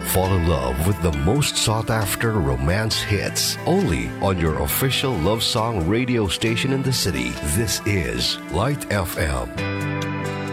Fall in love with the most sought-after romance hits only on your official love song radio station in the city. This is Light FM.